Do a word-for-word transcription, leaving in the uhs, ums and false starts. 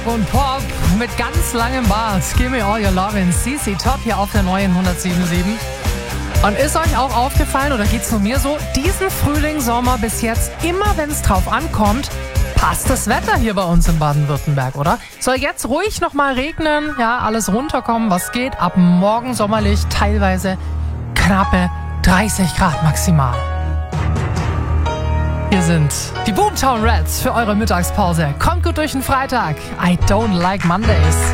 Rock und Pop mit ganz langem Bart. Give me all your lovin'. C C Top hier auf der neuen hundertsieben Komma sieben. Und ist euch auch aufgefallen, oder geht's nur mir so, diesen Frühling, Sommer bis jetzt, immer wenn es drauf ankommt, passt das Wetter hier bei uns in Baden-Württemberg, oder? Soll jetzt ruhig nochmal regnen, ja, alles runterkommen, was geht. Ab morgen sommerlich, teilweise knappe dreißig Grad maximal. Hier sind die Boomtown Rats für eure Mittagspause. Kommt gut durch den Freitag. I don't like Mondays.